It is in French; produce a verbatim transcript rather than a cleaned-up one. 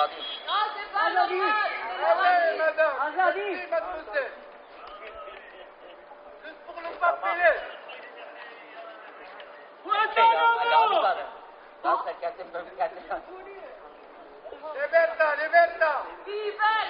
Azadi. Azadi. Allez, madame. Azadi. Merci, mademoiselle. Juste pour le papier. Azadi. Dans cette catégorie. Libertà, libertà. Viva